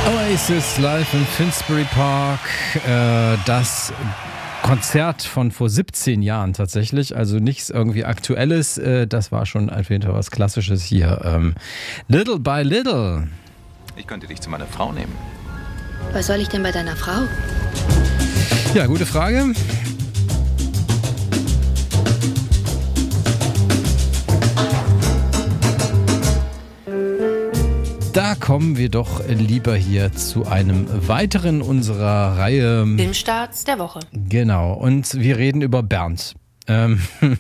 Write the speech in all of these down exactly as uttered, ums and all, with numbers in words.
Oasis live im Finsbury Park. Äh, das Konzert von vor siebzehn Jahren tatsächlich, also nichts irgendwie Aktuelles. Äh, das war schon auf jeden Fall was Klassisches hier. Ähm, Little by Little. Ich könnte dich zu meiner Frau nehmen. Was soll ich denn bei deiner Frau? Ja, gute Frage. Da kommen wir doch lieber hier zu einem weiteren unserer Reihe Filmstarts der Woche. Genau, und wir reden über Bernd, ähm,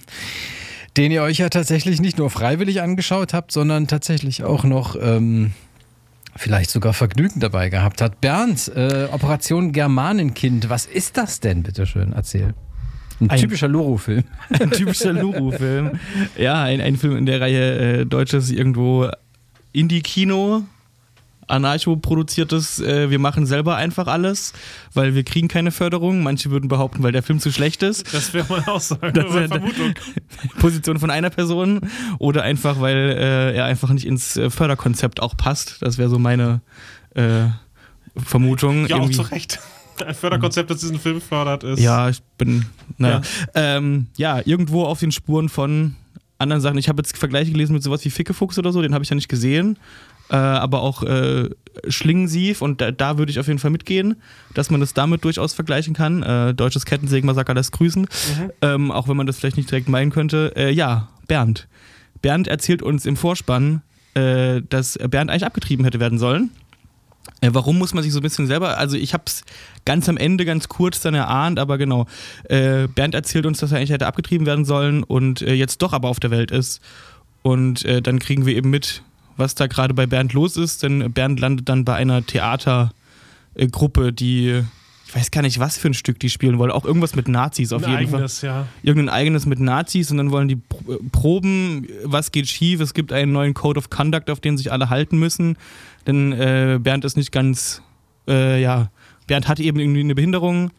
den ihr euch ja tatsächlich nicht nur freiwillig angeschaut habt, sondern tatsächlich auch noch ähm, vielleicht sogar Vergnügen dabei gehabt habt. Bernd, äh, Operation Germanenkind, was ist das denn, bitteschön, erzähl. Ein, ein typischer Luru-Film. Ein typischer Luru-Film. Ja, ein, ein Film in der Reihe äh, deutsches irgendwo Indie-Kino, anarcho-produziertes, äh, wir machen selber einfach alles, weil wir kriegen keine Förderung. Manche würden behaupten, weil der Film zu schlecht ist. Das wäre mal Aussage, das wäre Vermutung. Position von einer Person. Oder einfach, weil äh, er einfach nicht ins äh, Förderkonzept auch passt. Das wäre so meine äh, Vermutung. Ja, Irgendwie. auch zu Recht. Ein Förderkonzept, das diesen Film fördert, ist... Ja, ich bin... Naja. Ja. Ähm, ja, irgendwo auf den Spuren von anderen Sachen. Ich habe jetzt Vergleiche gelesen mit sowas wie Fickefuchs oder so, den habe ich ja nicht gesehen. Äh, aber auch äh, Schlingensief, und da, da würde ich auf jeden Fall mitgehen, dass man das damit durchaus vergleichen kann. Äh, deutsches Kettensägenmassaker lässt grüßen. Mhm. Ähm, auch wenn man das vielleicht nicht direkt meinen könnte. Äh, ja, Bernd. Bernd erzählt uns im Vorspann, äh, dass Bernd eigentlich abgetrieben hätte werden sollen. Äh, warum muss man sich so ein bisschen selber, also ich habe es ganz am Ende ganz kurz dann erahnt, aber genau, äh, Bernd erzählt uns, dass er eigentlich hätte abgetrieben werden sollen und äh, jetzt doch aber auf der Welt ist, und äh, dann kriegen wir eben mit, was da gerade bei Bernd los ist, denn Bernd landet dann bei einer Theatergruppe, die, ich weiß gar nicht, was für ein Stück die spielen wollen, auch irgendwas mit Nazis auf ein jeden eigenes, Fall. Ja. Irgendein eigenes mit Nazis, und dann wollen die proben, was geht schief, es gibt einen neuen Code of Conduct, auf den sich alle halten müssen, denn äh, Bernd ist nicht ganz, äh, ja, Bernd hat eben irgendwie eine Behinderung,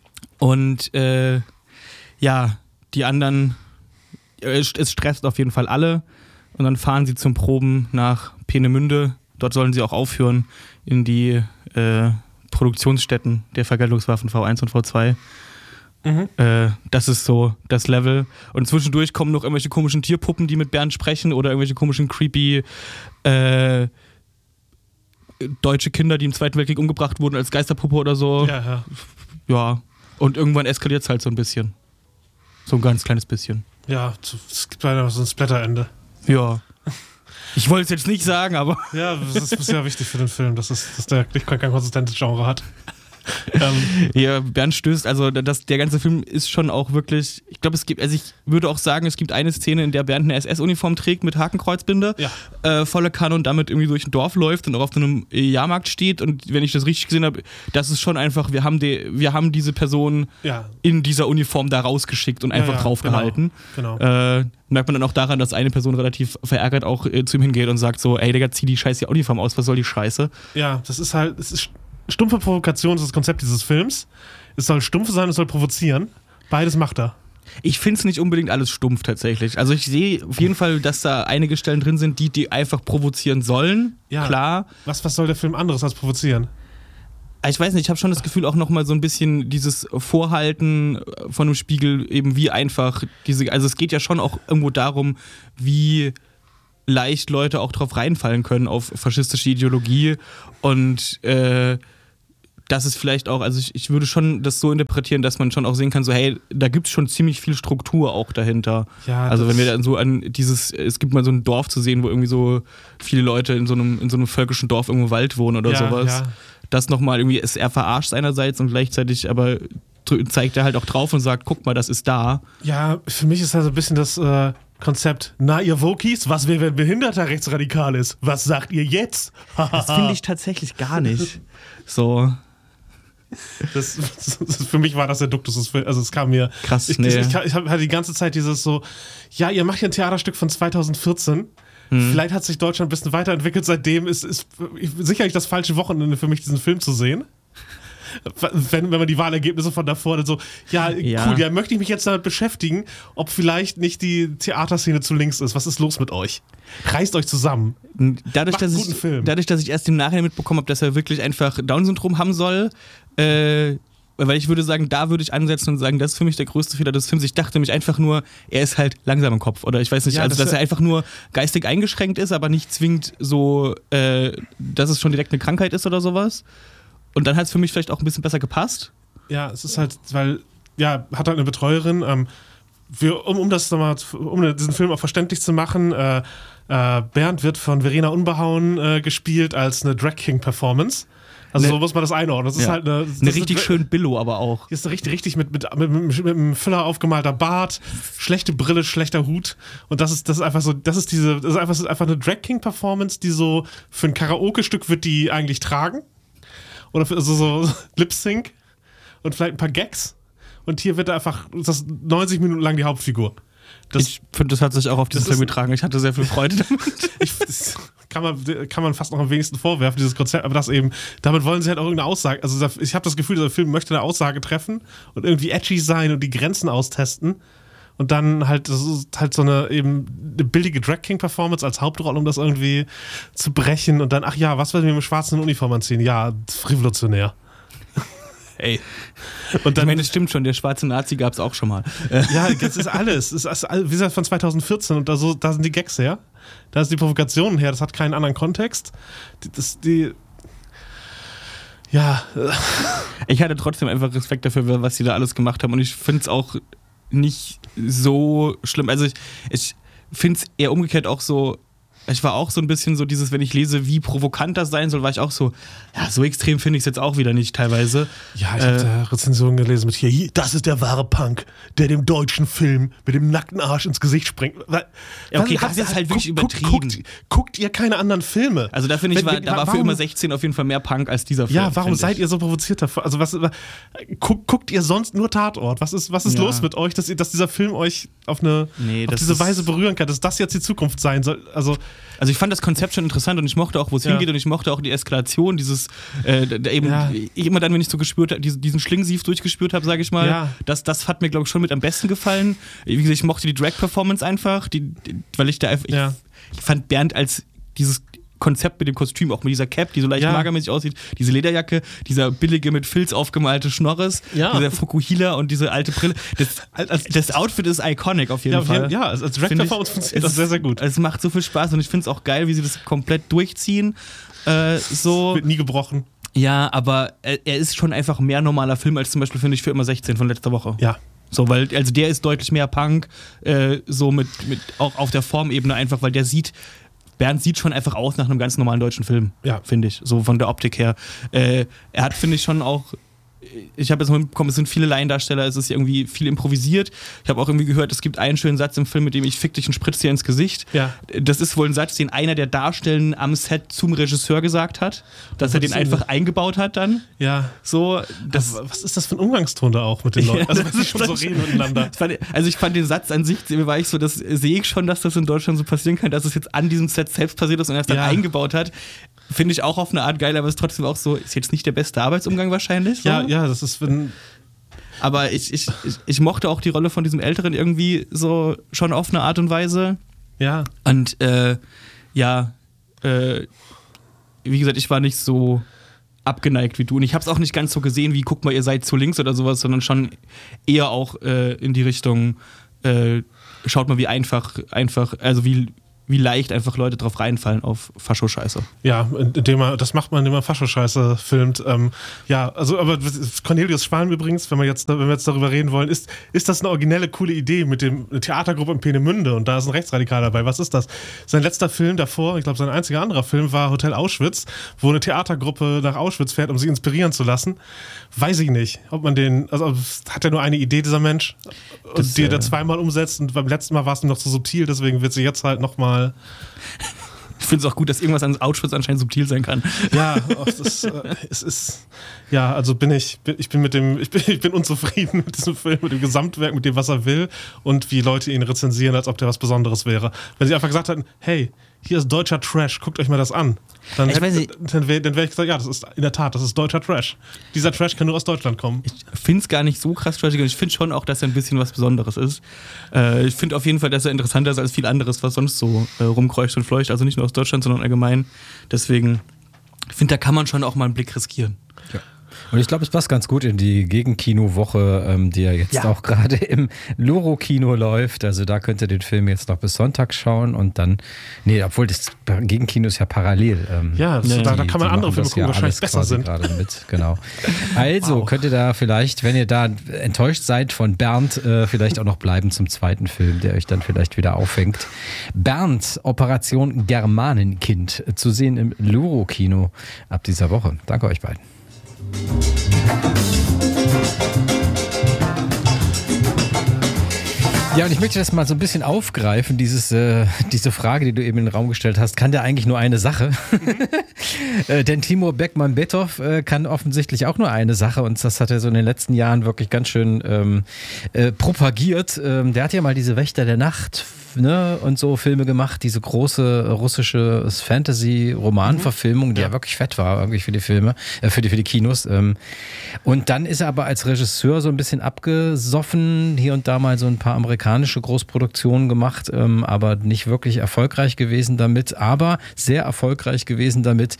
und äh, ja, die anderen, äh, es stresst auf jeden Fall alle, und dann fahren sie zum Proben nach Peenemünde, dort sollen sie auch aufführen in die äh, Produktionsstätten der Vergeltungswaffen V eins und V zwei. Mhm. Äh, das ist so das Level. Und zwischendurch kommen noch irgendwelche komischen Tierpuppen, die mit Bernd sprechen, oder irgendwelche komischen creepy äh, deutsche Kinder, die im Zweiten Weltkrieg umgebracht wurden als Geisterpuppe oder so. Ja, ja. Ja. Und irgendwann eskaliert es halt so ein bisschen. So ein ganz kleines bisschen. Ja, es gibt leider so ein Splatter-Ende. Ja. Ich wollte es jetzt nicht sagen, aber... Ja, das ist ja wichtig für den Film, dass, es, dass der nicht kein konsistentes Genre hat. ähm. Ja, Bernd stößt, also das, der ganze Film ist schon auch wirklich, ich glaube, es gibt, also ich würde auch sagen, es gibt eine Szene, in der Bernd eine S S-Uniform trägt mit Hakenkreuzbinde, ja. äh, volle Kanne, und damit irgendwie durch ein Dorf läuft und auch auf so einem Jahrmarkt steht, und wenn ich das richtig gesehen habe, das ist schon einfach, wir haben, die, wir haben diese Person ja. in dieser Uniform da rausgeschickt und einfach ja, ja, draufgehalten. Genau, genau. Äh, merkt man dann auch daran, dass eine Person relativ verärgert auch äh, zu ihm hingeht und sagt so, ey Digga, zieh die scheiß Uniform aus, was soll die Scheiße? Ja, das ist halt, es ist stumpfe Provokation ist das Konzept dieses Films. Es soll stumpf sein, es soll provozieren. Beides macht er. Ich finde es nicht unbedingt alles stumpf tatsächlich. Also ich sehe auf jeden Fall, dass da einige Stellen drin sind, die die einfach provozieren sollen. Ja, klar. Was, was soll der Film anderes als provozieren? Ich weiß nicht, ich habe schon das Gefühl, auch nochmal so ein bisschen dieses Vorhalten von einem Spiegel, eben wie einfach diese, also es geht ja schon auch irgendwo darum, wie leicht Leute auch drauf reinfallen können auf faschistische Ideologie, und äh, das ist vielleicht auch, also ich, ich würde schon das so interpretieren, dass man schon auch sehen kann, so hey, da gibt es schon ziemlich viel Struktur auch dahinter. Ja, also wenn wir dann so an dieses, es gibt mal so ein Dorf zu sehen, wo irgendwie so viele Leute in so einem, in so einem völkischen Dorf irgendwo im Wald wohnen oder ja, sowas. Ja. Das nochmal irgendwie, ist er verarscht einerseits, und gleichzeitig aber zeigt er halt auch drauf und sagt, guck mal, das ist da. Ja, für mich ist halt so ein bisschen das äh, Konzept, na ihr Wokis, was wäre, wenn behinderter rechtsradikal ist? Was sagt ihr jetzt? Das finde ich tatsächlich gar nicht. So. Das, das, für mich war das der Duktus des Films. Also es kam mir... Krass, ich, nee. ich, ich, ich hatte die ganze Zeit dieses so, ja, ihr macht hier ein Theaterstück von zweitausendvierzehn. Hm. Vielleicht hat sich Deutschland ein bisschen weiterentwickelt. Seitdem ist, ist sicherlich das falsche Wochenende für mich, diesen Film zu sehen. wenn, wenn man die Wahlergebnisse von davor dann so, ja, Ja. cool, ja, möchte ich mich jetzt damit beschäftigen, ob vielleicht nicht die Theaterszene zu links ist. Was ist los mit euch? Reißt euch zusammen. Dadurch, Macht dass einen ich, guten Film. dadurch, dass ich erst im Nachhinein mitbekommen habe, dass er wirklich einfach Down-Syndrom haben soll, äh, weil ich würde sagen, da würde ich ansetzen und sagen, das ist für mich der größte Fehler des Films. Ich dachte nämlich einfach nur, er ist halt langsam im Kopf. Oder ich weiß nicht, Ja, also das dass er einfach nur geistig eingeschränkt ist, aber nicht zwingend so, äh, dass es schon direkt eine Krankheit ist oder sowas. Und dann hat es für mich vielleicht auch ein bisschen besser gepasst. Ja, es ist halt, weil, ja, hat halt eine Betreuerin, ähm, wir, um, um das nochmal, um diesen Film auch verständlich zu machen, äh, äh, Bernd wird von Verena Unbehauen äh, gespielt als eine Drag King Performance. Also Ne- so muss man das einordnen. Das ist Ja. halt eine, das Eine ist richtig eine- schön Billo aber auch. Hier ist richtig, richtig mit, mit, mit, mit, mit einem Füller aufgemalter Bart, schlechte Brille, schlechter Hut. Und das ist, das ist einfach so, das ist diese, das ist einfach, das ist einfach eine Drag King Performance, die so für ein Karaoke-Stück wird die eigentlich tragen. Oder für also so Lip Sync und vielleicht ein paar Gags. Und hier wird er einfach, das ist neunzig Minuten lang die Hauptfigur. Das, Ich finde, das hat sich auch auf diesen das ist- Film getragen. Ich hatte sehr viel Freude damit. ich, das kann man, kann man fast noch am wenigsten vorwerfen, dieses Konzept, aber das eben, damit wollen sie halt auch irgendeine Aussage, also ich habe das Gefühl, dieser Film möchte eine Aussage treffen und irgendwie edgy sein und die Grenzen austesten und dann halt, das ist halt so eine eben eine billige Drag King Performance als Hauptrolle, um das irgendwie zu brechen und dann, ach ja, was werden wir mit schwarzen Uniform anziehen? Ja, revolutionär. Ey. Und Ich dann, meine, das stimmt schon, der schwarze Nazi gab es auch schon mal. ja, das ist alles. Das ist, all- wie gesagt, von zwanzig vierzehn und da, so, da sind die Gags her. Da ist die Provokation her. Das hat keinen anderen Kontext. Die, das, die. Ja. äh, Ich hatte trotzdem einfach Respekt dafür, was sie da alles gemacht haben. Und ich finde es auch nicht so schlimm. Also ich, ich finde es eher umgekehrt auch so. Ich war auch so ein bisschen so dieses, wenn ich lese, wie provokant das sein soll, war ich auch so, ja, so extrem finde ich es jetzt auch wieder nicht teilweise. Ja, ich Äh, habe da Rezensionen gelesen mit hier, hier, das ist der wahre Punk, der dem deutschen Film mit dem nackten Arsch ins Gesicht springt. Wa- Ja, okay, was- das ist halt wirklich guckt- übertrieben. Guckt, guckt ihr keine anderen Filme? Also da finde ich, Wenn- war, wenn- da war für warum- immer sechzehn auf jeden Fall mehr Punk als dieser Film. Ja, warum find seid ich. ihr so provoziert davor? Also was, guckt, guckt ihr sonst nur Tatort? Was ist, was ist Ja. los mit euch, dass, ihr, dass dieser Film euch auf, eine, Nee, auf das diese ist- Weise berühren kann, dass das jetzt die Zukunft sein soll? Also Also ich fand das Konzept schon interessant und ich mochte auch, wo es Ja. hingeht und ich mochte auch die Eskalation, dieses äh, da- da eben Ja. immer dann, wenn ich so gespürt habe, diesen, diesen Schlingensief durchgespürt habe, sage ich mal, Ja. das, das hat mir, glaube ich, schon mit am besten gefallen. Wie gesagt, ich mochte die Drag-Performance einfach, die, die, weil ich da einfach, ich, Ja. ich fand Bernd als dieses Konzept mit dem Kostüm, auch mit dieser Cap, die so leicht Ja. magermäßig aussieht, diese Lederjacke, dieser billige mit Filz aufgemalte Schnorres, Ja. dieser Fukuhila und diese alte Brille. Das, das Outfit ist iconic auf jeden ja, auf Fall. jeden- ja, als als Finde ich- Drag-Performance funktioniert das es- sehr, sehr gut. Es macht so viel Spaß und ich finde es auch geil, wie sie das komplett durchziehen. Äh, so. Wird nie gebrochen. Ja, aber er, er ist schon einfach mehr normaler Film als zum Beispiel, finde ich, für immer sechzehn von letzter Woche. Ja. So, weil, also der ist deutlich mehr Punk, äh, so mit, mit, auch auf der Formebene einfach, weil der sieht, Bernd sieht schon einfach aus nach einem ganz normalen deutschen Film, Ja. finde ich, so von der Optik her. Äh, er hat, finde ich, schon auch, ich habe jetzt mal mitbekommen, es sind viele Laiendarsteller, es ist irgendwie viel improvisiert. Ich habe auch irgendwie gehört, es gibt einen schönen Satz im Film, mit dem ich fick dich und spritz dir ins Gesicht. Ja. Das ist wohl ein Satz, den einer der Darstellenden am Set zum Regisseur gesagt hat, dass er das den ist einfach eingebaut hat dann. Ja. So, das, Das, was ist das für ein Umgangston da auch mit den Leuten? Ja, Also, das wenn sie ist schon so schon- reden miteinander. Das fand ich- Also ich fand den Satz an sich, war ich so, das sehe ich schon, dass das in Deutschland so passieren kann, dass es jetzt an diesem Set selbst passiert ist und er es dann Ja. eingebaut hat. Finde ich auch auf eine Art geil, aber es ist trotzdem auch so, ist jetzt nicht der beste Arbeitsumgang wahrscheinlich. So. Ja, ja, das ist, wenn. Aber ich, ich, ich, ich mochte auch die Rolle von diesem Älteren irgendwie so schon auf eine Art und Weise. Ja. Und äh, ja, äh, wie gesagt, ich war nicht so abgeneigt wie du. Und ich habe es auch nicht ganz so gesehen, wie guck mal, ihr seid zu links oder sowas, sondern schon eher auch äh, in die Richtung, äh, schaut mal, wie einfach, einfach, also wie, wie leicht einfach Leute drauf reinfallen auf Fascho-Scheiße. Ja, indem man, das macht man, indem man Fascho-Scheiße filmt. Ähm, ja, also, aber Cornelius Schwan übrigens, wenn wir jetzt, wenn wir jetzt darüber reden wollen, ist, ist das eine originelle, coole Idee mit dem eine Theatergruppe in Peenemünde und da ist ein Rechtsradikal dabei. Was ist das? Sein letzter Film davor, ich glaube, sein einziger anderer Film war Hotel Auschwitz, wo eine Theatergruppe nach Auschwitz fährt, um sich inspirieren zu lassen. Weiß ich nicht, ob man den, also hat er nur eine Idee, dieser Mensch, und Das, die er äh, da zweimal umsetzt und beim letzten Mal war es ihm noch zu subtil, deswegen wird sie jetzt halt nochmal. Ich finde es auch gut, dass irgendwas an Auschwitz anscheinend subtil sein kann. Ja, ach, das, äh, es ist, ja, also bin ich, bin, ich bin mit dem, ich bin, ich bin unzufrieden mit diesem Film, mit dem Gesamtwerk, mit dem, was er will und wie Leute ihn rezensieren, als ob der was Besonderes wäre. Wenn sie einfach gesagt hätten, hey, hier ist deutscher Trash, guckt euch mal das an. Dann, Ich weiß nicht. dann wäre dann wär ich gesagt, ja, das ist in der Tat, das ist deutscher Trash. Dieser Trash kann nur aus Deutschland kommen. Ich finde es gar nicht so krass trashig und ich finde schon auch, dass er ein bisschen was Besonderes ist. Äh, ich finde auf jeden Fall, dass er interessanter ist als viel anderes, was sonst so äh, rumkreucht und fleucht. Also nicht nur aus Deutschland, sondern allgemein. Deswegen, ich finde, da kann man schon auch mal einen Blick riskieren. Ja. Und ich glaube, es passt ganz gut in die Gegenkino-Woche, ähm, die ja jetzt Ja. auch gerade im Loro-Kino läuft. Also da könnt ihr den Film jetzt noch bis Sonntag schauen und dann, nee, obwohl das Gegenkino ist ja parallel. Ähm, Ja, das, Nee, da, da die- kann man die andere machen Filme das gucken, ja die wahrscheinlich alles besser quasi sind. gerade mit, genau. Also Wow. könnt ihr da vielleicht, wenn ihr da enttäuscht seid von Bernd, äh, vielleicht auch noch bleiben zum zweiten Film, der euch dann vielleicht wieder auffängt. Bernd, Operation Germanenkind, zu sehen im Loro-Kino ab dieser Woche. Danke euch beiden. Ja, und ich möchte das mal so ein bisschen aufgreifen, dieses, äh, diese Frage, die du eben in den Raum gestellt hast. Kann der eigentlich nur eine Sache? äh, denn Timur Bekmambetov äh, kann offensichtlich auch nur eine Sache und das hat er so in den letzten Jahren wirklich ganz schön ähm, äh, propagiert. Ähm, der hat ja mal diese Wächter der Nacht, ne, und so Filme gemacht, diese große russische Fantasy-Roman-Verfilmung, die ja. ja wirklich fett war irgendwie für die Filme, äh, für die, für die Kinos. Ähm. Und dann ist er aber als Regisseur so ein bisschen abgesoffen, hier und da mal so ein paar amerikanische Großproduktionen gemacht, ähm, aber nicht wirklich erfolgreich gewesen damit, aber sehr erfolgreich gewesen damit,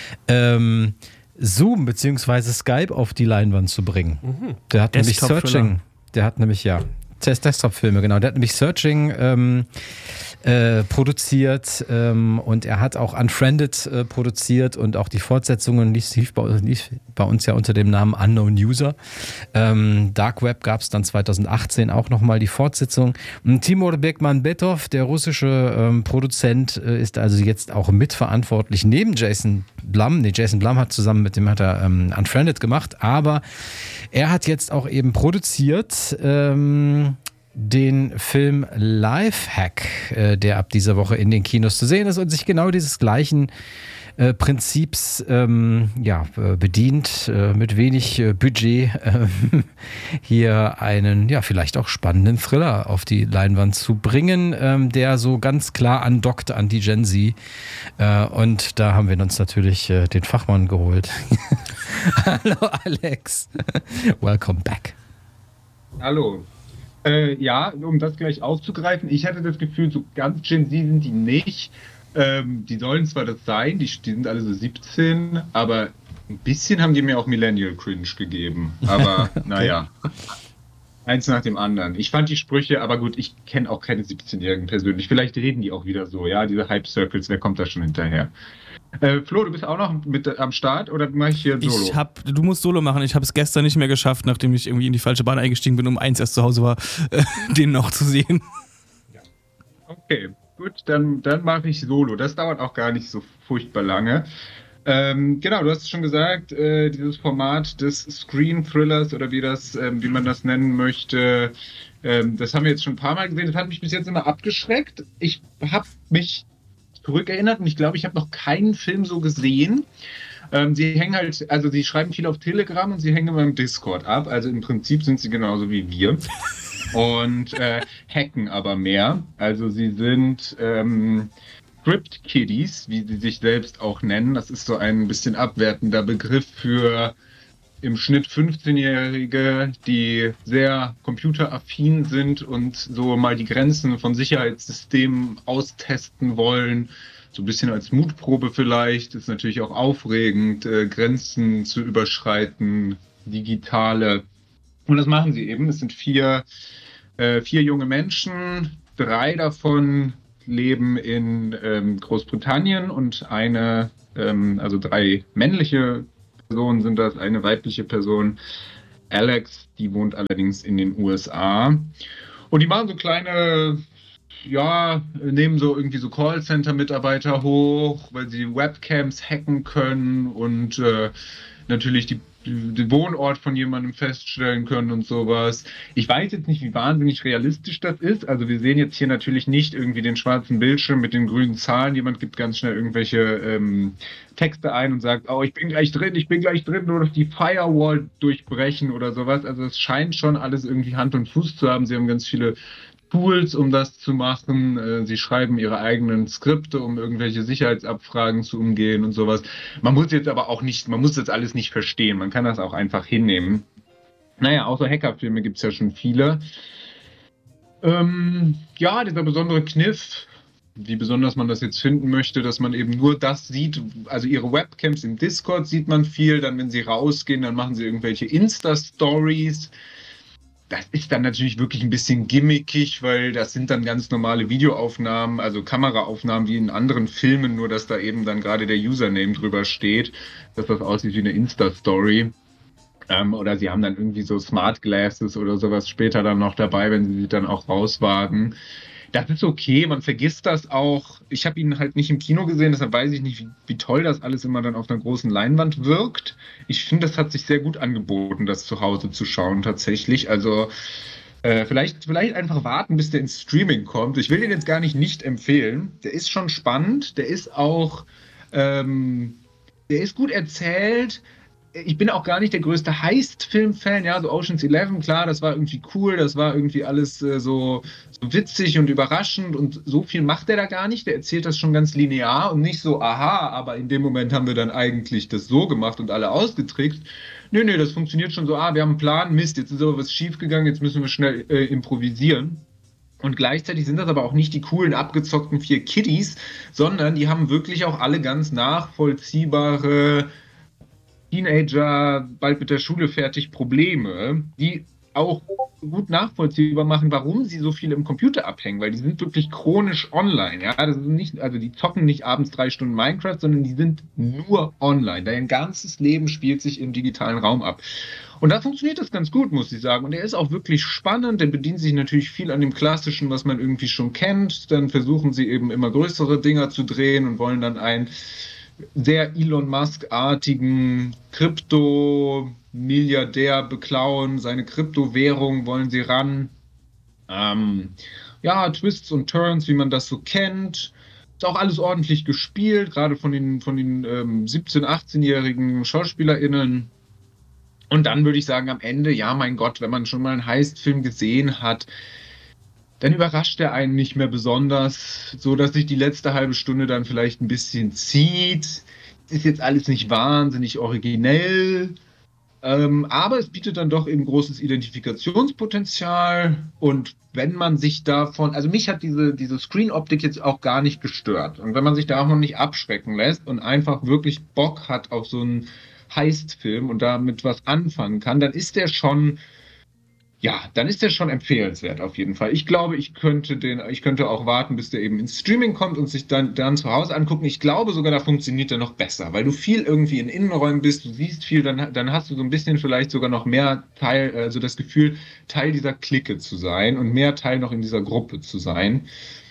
ähm, Zoom bzw. Skype auf die Leinwand zu bringen. Mhm. Der hat nämlich Searching, der hat nämlich, ja, Desktop-Filme, genau. Der hat nämlich Searching ähm, äh, produziert ähm, und er hat auch Unfriended äh, produziert und auch die Fortsetzungen lief, lief, bei, lief bei uns ja unter dem Namen Unknown User. Ähm, Dark Web gab es dann zwanzig achtzehn auch nochmal die Fortsetzung. Und Timur Bekmambetov, der russische ähm, Produzent, äh, ist also jetzt auch mitverantwortlich neben Jason Blum. Nee, Jason Blum hat zusammen mit dem hat er ähm, Unfriended gemacht, aber er hat jetzt auch eben produziert ähm, den Film Lifehack, äh, der ab dieser Woche in den Kinos zu sehen ist und sich genau dieses gleichen äh, Prinzips ähm, ja, äh, bedient, äh, mit wenig äh, Budget äh, hier einen, ja, vielleicht auch spannenden Thriller auf die Leinwand zu bringen, ähm, der so ganz klar andockt an die Gen Z. Äh, und da haben wir uns natürlich äh, den Fachmann geholt. Hallo Alex. Welcome back. Hallo. Äh, ja, um das gleich aufzugreifen, ich hatte das Gefühl, so ganz Gen Z sind die nicht. Ähm, die sollen zwar das sein, die, die sind alle so siebzehn, aber ein bisschen haben die mir auch Millennial Cringe gegeben. Aber okay. Naja, eins nach dem anderen. Ich fand die Sprüche, aber gut, ich kenne auch keine siebzehnjährigen persönlich. Vielleicht reden die auch wieder so, ja, diese Hype-Circles, wer kommt da schon hinterher? Äh, Flo, du bist auch noch mit am Start oder mache ich hier Solo? Ich hab, du musst Solo machen. Ich habe es gestern nicht mehr geschafft, nachdem ich irgendwie in die falsche Bahn eingestiegen bin, um eins erst zu Hause war, äh, den noch zu sehen. Okay, gut, dann, dann mache ich Solo. Das dauert auch gar nicht so furchtbar lange. Ähm, genau, du hast es schon gesagt, äh, dieses Format des Screen-Thrillers oder wie das, ähm, wie man das nennen möchte, ähm, das haben wir jetzt schon ein paar Mal gesehen. Das hat mich bis jetzt immer abgeschreckt. Ich habe mich zurückerinnert und ich glaube, ich habe noch keinen Film so gesehen. Ähm, sie hängen halt, also sie schreiben viel auf Telegram und sie hängen immer im Discord ab. Also im Prinzip sind sie genauso wie wir und äh, hacken aber mehr. Also sie sind ähm, Script Kiddies, wie sie sich selbst auch nennen. Das ist so ein bisschen abwertender Begriff für im Schnitt fünfzehnjährige, die sehr computeraffin sind und so mal die Grenzen von Sicherheitssystemen austesten wollen. So ein bisschen als Mutprobe vielleicht. Ist natürlich auch aufregend, äh, Grenzen zu überschreiten, digitale. Und das machen sie eben. Es sind vier, äh, vier junge Menschen. Drei davon leben in ähm, Großbritannien und eine, ähm, also drei männliche Personen sind das, eine weibliche Person, Alex, die wohnt allerdings in den U S A. Und die machen so kleine, ja, nehmen so irgendwie so Callcenter-Mitarbeiter hoch, weil sie Webcams hacken können und äh, natürlich die den Wohnort von jemandem feststellen können und sowas. Ich weiß jetzt nicht, wie wahnsinnig realistisch das ist. Also wir sehen jetzt hier natürlich nicht irgendwie den schwarzen Bildschirm mit den grünen Zahlen. Jemand gibt ganz schnell irgendwelche ähm, Texte ein und sagt, oh, ich bin gleich drin, ich bin gleich drin, nur durch die Firewall durchbrechen oder sowas. Also es scheint schon alles irgendwie Hand und Fuß zu haben. Sie haben ganz viele Tools, um das zu machen. Äh, sie schreiben ihre eigenen Skripte, um irgendwelche Sicherheitsabfragen zu umgehen und sowas. Man muss jetzt aber auch nicht, man muss das alles nicht verstehen. Man kann das auch einfach hinnehmen. Naja, außer Hackerfilme gibt es ja schon viele. Ähm, ja, dieser besondere Kniff, wie besonders man das jetzt finden möchte, dass man eben nur das sieht, also ihre Webcams im Discord sieht man viel, dann wenn sie rausgehen, dann machen sie irgendwelche Insta-Stories. Das ist dann natürlich wirklich ein bisschen gimmickig, weil das sind dann ganz normale Videoaufnahmen, also Kameraaufnahmen wie in anderen Filmen, nur dass da eben dann gerade der Username drüber steht, dass das aussieht wie eine Insta-Story. Ähm, oder sie haben dann irgendwie so Smart Glasses oder sowas später dann noch dabei, wenn sie sich dann auch rauswagen. Das ist okay, man vergisst das auch. Ich habe ihn halt nicht im Kino gesehen, deshalb weiß ich nicht, wie, wie toll das alles immer dann auf einer großen Leinwand wirkt. Ich finde, das hat sich sehr gut angeboten, das zu Hause zu schauen tatsächlich. Also äh, vielleicht, vielleicht einfach warten, bis der ins Streaming kommt. Ich will den jetzt gar nicht nicht empfehlen. Der ist schon spannend, der ist auch, ähm, der ist gut erzählt. Ich bin auch gar nicht der größte Heist-Film-Fan, ja, so Ocean's Eleven, klar, das war irgendwie cool, das war irgendwie alles äh, so, so witzig und überraschend und so viel macht er da gar nicht, der erzählt das schon ganz linear und nicht so, aha, aber in dem Moment haben wir dann eigentlich das so gemacht und alle ausgetrickst. Nö, nö, das funktioniert schon so, ah, wir haben einen Plan, Mist, jetzt ist aber was schiefgegangen, jetzt müssen wir schnell äh, improvisieren. Und gleichzeitig sind das aber auch nicht die coolen, abgezockten vier Kiddies, sondern die haben wirklich auch alle ganz nachvollziehbare Teenager, bald mit der Schule fertig, Probleme, die auch gut nachvollziehbar machen, warum sie so viel im Computer abhängen, weil die sind wirklich chronisch online, ja, das ist nicht, also die zocken nicht abends drei Stunden Minecraft, sondern die sind nur online, dein ganzes Leben spielt sich im digitalen Raum ab. Und da funktioniert das ganz gut, muss ich sagen. Und er ist auch wirklich spannend, der bedient sich natürlich viel an dem Klassischen, was man irgendwie schon kennt, dann versuchen sie eben immer größere Dinger zu drehen und wollen dann ein sehr Elon Musk-artigen Krypto-Milliardär beklauen, seine Kryptowährung wollen sie ran. Ähm, ja, Twists und Turns, wie man das so kennt. Ist auch alles ordentlich gespielt, gerade von den, von den ähm, siebzehn-, achtzehnjährigen SchauspielerInnen. Und dann würde ich sagen, am Ende, ja, mein Gott, wenn man schon mal einen Heist-Film gesehen hat, dann überrascht er einen nicht mehr besonders, so dass sich die letzte halbe Stunde dann vielleicht ein bisschen zieht. Ist jetzt alles nicht wahnsinnig originell, ähm, aber es bietet dann doch eben großes Identifikationspotenzial und wenn man sich davon, also mich hat diese, diese Screen-Optik jetzt auch gar nicht gestört und wenn man sich da auch noch nicht abschrecken lässt und einfach wirklich Bock hat auf so einen Heist-Film und damit was anfangen kann, dann ist der schon Ja, dann ist der schon empfehlenswert auf jeden Fall. Ich glaube, ich könnte den, ich könnte auch warten, bis der eben ins Streaming kommt und sich dann, dann zu Hause angucken. Ich glaube sogar, da funktioniert er noch besser, weil du viel irgendwie in Innenräumen bist, du siehst viel, dann, dann hast du so ein bisschen vielleicht sogar noch mehr Teil, also das Gefühl, Teil dieser Clique zu sein und mehr Teil noch in dieser Gruppe zu sein.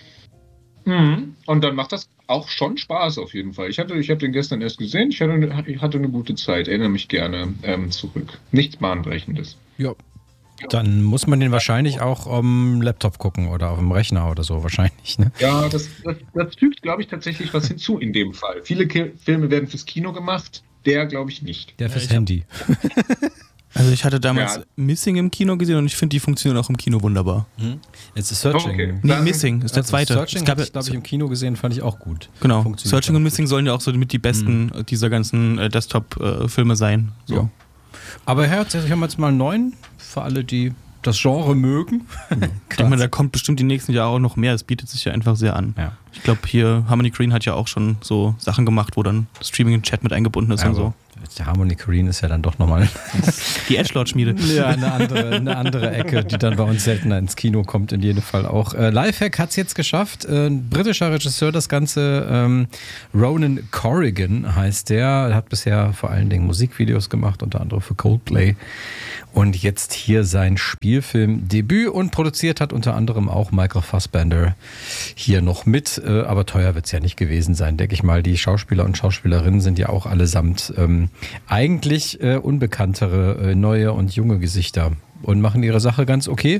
Mhm. Und dann macht das auch schon Spaß auf jeden Fall. Ich hatte, ich habe den gestern erst gesehen, ich hatte, ich hatte eine gute Zeit, erinnere mich gerne ähm, zurück. Nichts Bahnbrechendes. Ja. Dann muss man den wahrscheinlich auch am Laptop gucken oder auf dem Rechner oder so wahrscheinlich, ne? Ja, das, das, das fügt, glaube ich, tatsächlich was hinzu in dem Fall. Viele Ki- Filme werden fürs Kino gemacht, der glaube ich nicht. Der fürs Handy. Also ich hatte damals Ja. Missing im Kino gesehen und ich finde, die funktionieren auch im Kino wunderbar. Hm? Jetzt ist Searching. Okay. Nee, Dann- Missing ist der Also zweite. Searching es gab, habe ich, glaube ich, im Kino gesehen, fand ich auch gut. genau, Funktioniert Searching auch und gut. Missing sollen ja auch so mit die besten äh, dieser ganzen äh, Desktop-Filme sein. So. Ja. Aber Herr, jetzt haben wir jetzt mal einen neuen, für alle, die das Genre mögen. Ich denke mal, da kommt bestimmt die nächsten Jahre auch noch mehr. Es bietet sich ja einfach sehr an. Ja. Ich glaube, hier Harmony Korine hat ja auch schon so Sachen gemacht, wo dann Streaming und Chat mit eingebunden ist Ja, und so. aber der Harmony Korine ist ja dann doch nochmal Die Edgelord-Schmiede. ja, eine, andere, eine andere Ecke, die dann bei uns seltener ins Kino kommt, in jedem Fall auch. Äh, Lifehack hat es jetzt geschafft. Äh, ein britischer Regisseur, das Ganze. Ähm, Ronan Corrigan heißt der. Hat bisher vor allen Dingen Musikvideos gemacht, unter anderem für Coldplay. Und jetzt hier sein Spielfilmdebüt und produziert hat unter anderem auch Michael Fassbender hier noch mit. Äh, aber teuer wird es ja nicht gewesen sein, denke ich mal. Die Schauspieler und Schauspielerinnen sind ja auch allesamt ähm, eigentlich äh, unbekanntere, äh, neue und junge Gesichter und machen ihre Sache ganz okay.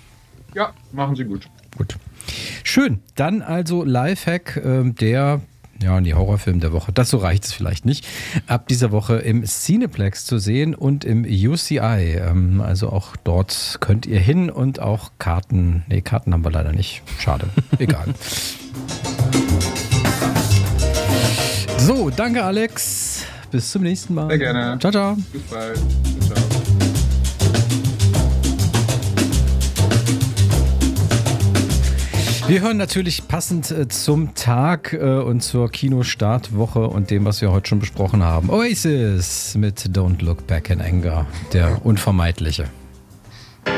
Ja, machen sie gut. Gut. Schön. Dann also Lifehack, äh, der ja, nee, Horrorfilm der Woche. Dazu reicht es vielleicht nicht. Ab dieser Woche im Cineplex zu sehen und im U C I. Ähm, also auch dort könnt ihr hin und auch Karten. Nee, Karten haben wir leider nicht. Schade. Egal. So, danke Alex. Bis zum nächsten Mal. Sehr gerne. Ciao, ciao. Bis bald. Ciao. Wir hören natürlich passend äh, zum Tag äh, und zur Kinostartwoche und dem, was wir heute schon besprochen haben. Oasis mit Don't Look Back in Anger, der Unvermeidliche.